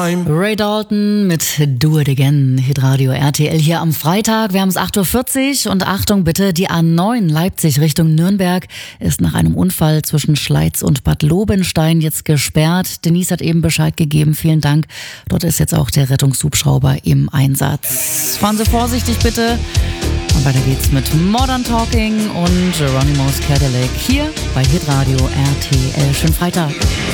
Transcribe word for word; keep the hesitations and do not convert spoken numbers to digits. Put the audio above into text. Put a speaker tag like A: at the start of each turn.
A: time.
B: Ray Dalton mit Do It Again, Hitradio R T L hier am Freitag. Wir haben es acht Uhr vierzig und Achtung bitte, die A neun Leipzig Richtung Nürnberg ist nach einem Unfall zwischen Schleiz und Bad Lobenstein jetzt gesperrt. Denise hat eben Bescheid gegeben, vielen Dank. Dort ist jetzt auch der Rettungshubschrauber im Einsatz. Fahren Sie vorsichtig bitte. Und weiter geht's mit Modern Talking und Geronimo's Cadillac hier bei Hitradio R T L. Schönen Freitag.